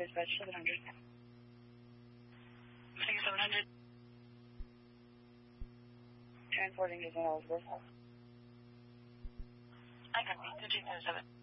dispatch 700. 700. Transporting is ineligible. I copy. 227.